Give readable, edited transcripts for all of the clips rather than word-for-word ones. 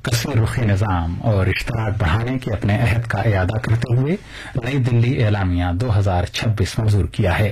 कसीर रुखी निज़ाम और इश्तराक बढ़ाने के अपने अहद का इयादा करते हुए नई दिल्ली एलामिया 2026 मंजूर किया है।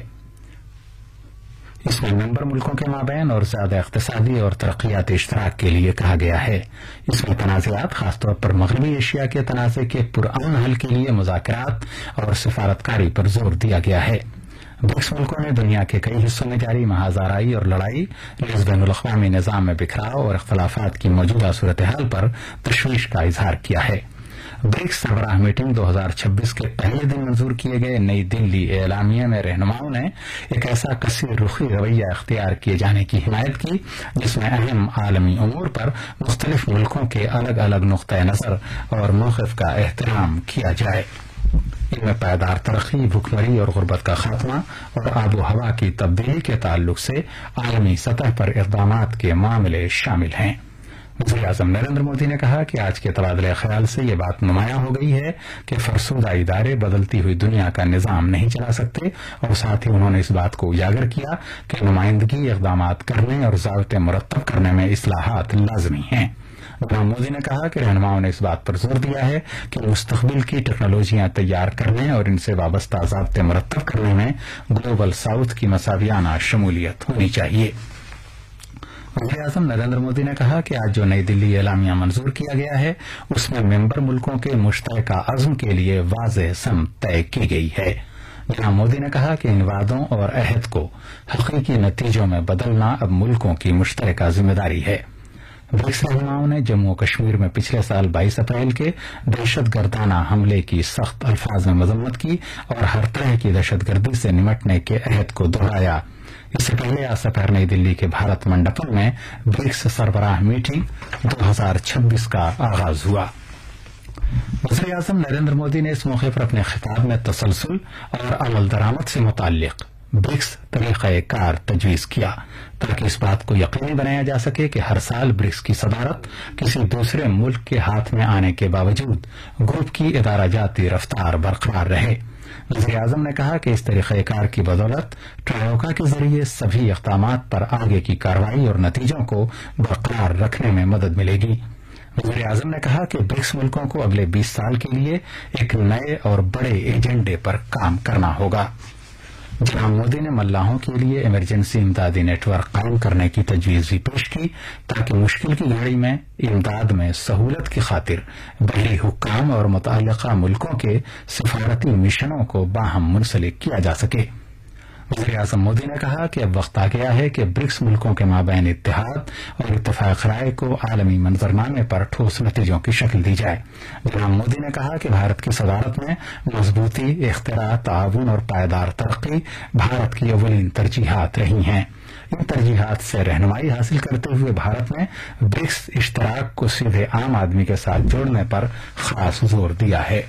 इसमें मेंबर मुल्कों के माबैन और ज्यादा इक्तिसादी और तरक्याती इश्तराक के लिए कहा गया है। इसमें तनाज़ात खासतौर पर मगरबी एशिया के तनाज़े के पुरअमन हल के लिए मुज़ाकरात और सिफारतकारी पर जोर दिया गया है। ब्रिक्स मुल्कों ने दुनिया के कई हिस्सों में जारी महाज़ाराई और लड़ाई, बैनुल-अक़वामी निज़ाम में बिखराव और इख्तिलाफ़ात की मौजूदा सूरत हाल पर तशवीश का इजहार किया है। ब्रिक्स सरबराह मीटिंग 2026 के पहले दिन मंजूर किए गए नई दिल्ली एलामिया में रहनुमाओं ने एक ऐसा कसीर रुखी रवैया अख्तियार किए जाने की हिमायत की जिसमें अहम आलमी उमूर पर मुख्तलिफ मुल्कों के अलग अलग नुक्ता नज़र और मौक़िफ़ का एहतराम किया जाए। इनमें पायदार तरक्की, भुखमरी और गुर्बत का खात्मा और आबो हवा की तब्दीली के ताल्लुक से आलमी सतह पर इक़दामात के मामले शामिल हैं। वज़ीर-ए-आज़म नरेंद्र मोदी ने कहा कि आज के तबादले ख्याल से ये बात नुमायां हो गई है कि फरसूदा इदारे बदलती हुई दुनिया का निज़ाम नहीं चला सकते और साथ ही उन्होंने इस बात को उजागर किया कि नुमाइंदगी इक़दामात करने और ज़ाब्ते मुरत्तब करने में इस्लाहात लाज़मी हैं। जनाब मोदी ने कहा कि रहनुमाओं ने इस बात पर जोर दिया है कि मुस्तक़बिल की टेक्नोलॉजियां तैयार करने और इनसे वाबस्ता ज़ाब्ते मुरत्तब करने में ग्लोबल साउथ की मसावियाना शमूलियत होनी चाहिए। वज़ीर-ए-आज़म नरेंद्र मोदी ने कहा कि आज जो नई दिल्ली एलामिया मंजूर किया गया है उसमें मेंबर मुल्कों के मुश्तरका अज़्म के लिए वाज़ेह सम तय की गई है। जनाब मोदी ने कहा कि इन वादों और अहद को हकीकी नतीजों में बदलना अब मुल्कों की मुश्तरका जिम्मेदारी है। ब्रिक्स रहनुमाओं ने जम्मू कश्मीर में पिछले साल 22 अप्रैल के दहशतगर्दाना हमले की सख्त अल्फाज में मजम्मत की और हर तरह की दहशतगर्दी से निमटने के अहद को दोहराया। इससे पहले आज दोपहर नई दिल्ली के भारत मंडपम में ब्रिक्स सरबराह मीटिंग 2026 का आगाज हुआ। वज़ीर-ए-आज़म नरेंद्र मोदी ने इस मौके पर अपने खिताब में तसलसल और अमल दरामद से मुताल्लिक ब्रिक्स तरीक़े-ए-कार तजवीज किया ताकि इस बात को यकीनी बनाया जा सके कि हर साल ब्रिक्स की सदारत किसी दूसरे मुल्क के हाथ में आने के बावजूद ग्रुप की इदाराजाती रफ्तार बरकरार रहे। वज़ीर-ए-आज़म ने कहा कि इस तरीक़े-ए-कार की बदौलत ट्रायोका के जरिए सभी इक़दामात पर आगे की कार्रवाई और नतीजों को बरकरार रखने में मदद मिलेगी। वज़ीर-ए-आज़म ने कहा कि ब्रिक्स मुल्कों को अगले 20 साल के लिए एक नए और बड़े एजेंडे पर काम करना होगा। जनाब मोदी ने मल्लाहों के लिए इमरजेंसी इमदादी नेटवर्क कायम करने की तजवीज भी पेश की ताकि मुश्किल की घड़ी में इमदाद में सहूलत की खातिर बहरी हुक्काम और मुतअल्लिक़ा मुल्कों के सिफारती मिशनों को बाहम मुंसलिक किया जा सके। वज़ीर-ए-आज़म मोदी ने कहा कि अब वक्त आ गया है कि ब्रिक्स मुल्कों के माबैन इत्तेहाद और इत्तेफाक राय को आलमी मंजरनामे पर ठोस नतीजों की शक्ल दी जाए। जनाब मोदी ने कहा कि भारत की सदारत में मजबूती, इख्तिरा, ताउन और पायदार तरक्की भारत की अव्वलीन तरजीहात रही हैं। इन तरजीहात से रहनुमाई हासिल करते हुए भारत ने ब्रिक्स इश्तराक को सीधे आम आदमी के साथ जोड़ने पर खास जोर दिया है।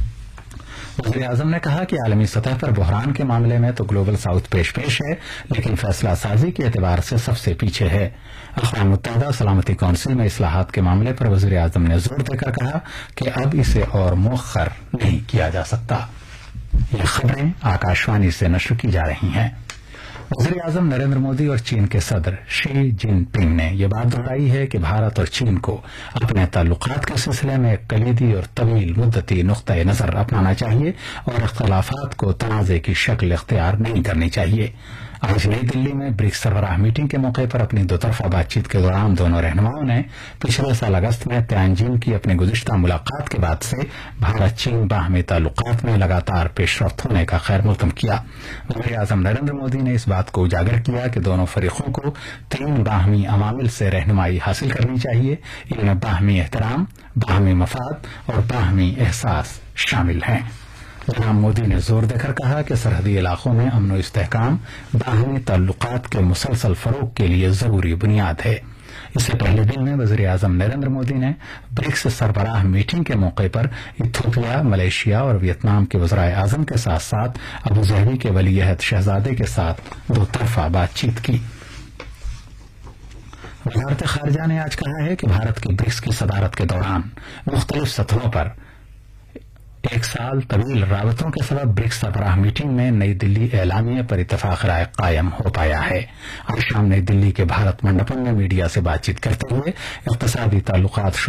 वज़ीर-ए-आज़म ने कहा कि आलमी सतह पर बहरान के मामले में तो ग्लोबल साउथ पेश है लेकिन फैसला साजी के एतबार से सबसे पीछे है। अक़वाम मुत्तहिदा सलामती कौंसिल में इस्लाहात के मामले पर वज़ीर-ए-आज़म ने जोर देकर कहा कि अब इसे और मौखर नहीं किया जा सकता। ये खबरें आकाशवाणी से नश्र की जा रही हैं। वज़ीर-ए-आज़म नरेंद्र मोदी और चीन के सदर शी जिनपिंग ने यह बात दोहराई है कि भारत और चीन को अपने ताल्लुकात के सिलसिले में एक कलीदी और तवील मुद्दती नुक्ता नज़र अपनाना चाहिए और इख्तिलाफात को तनाज़े की शक्ल इख्तियार नहीं करनी चाहिए। आज नई दिल्ली में ब्रिक्स सरबराह मीटिंग के मौके पर अपनी दोतरफा बातचीत के दौरान दोनों रहनुमाओं ने पिछले साल अगस्त में तियानजिन की अपनी गुज़िश्ता मुलाकात के बाद से भारत चीन बाहमी ताल्लुकात में लगातार पेशरफ्त होने का खैर मक़दम किया। वज़ीर-ए-आज़म नरेंद्र मोदी ने इस बात को उजागर किया कि दोनों फरीकों को 3 बाहमी अवामिल से रहनुमाई हासिल करनी चाहिए। इनमें बाहमी एहतराम, बाहमी मफाद और बाहमी एहसास शामिल हैं। जनाब मोदी ने जोर देकर कहा कि सरहदी इलाकों में अमन व इस्तेहकाम बाहमी ताल्लुकात के मुसलसल फरोग के लिए जरूरी बुनियाद है। इससे पहले दिन में वज़ीर-ए-आज़म नरेंद्र मोदी ने ब्रिक्स सरबराह मीटिंग के मौके पर इथियोपिया, मलेशिया और वियतनाम के वज़ीर-ए-आज़म के साथ साथ अबू ज़हबी के वलीअहद शहजादे के साथ दोतरफा बातचीत की। वज़ारत ख़ारिजा ने आज कहा है कि भारत की ब्रिक्स की सदारत के दौरान मुख्तलिफ सतहों पर एक साल तवील रावतों के सबब ब्रिक्स सरबराह मीटिंग में नई दिल्ली एलामिया पर इत्तफाक राय कायम हो पाया है। आज शाम नई दिल्ली के भारत मंडपम में मीडिया से बातचीत करते हुए इक़्तिसादी ताल्लुकात